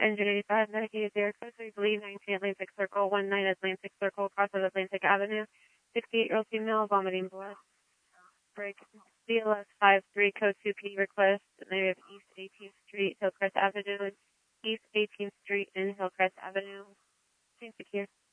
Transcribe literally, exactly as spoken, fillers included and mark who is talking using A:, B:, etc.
A: Engine eighty-five, Medicaid zero three, believe nineteen Atlantic Circle, one nine Atlantic Circle, cross of Atlantic Avenue, sixty-eight-year-old female, vomiting blood. Break C L S five three, code two P request, area of East eighteenth Street, Hillcrest Avenue, East eighteenth Street and Hillcrest Avenue. Seems secure.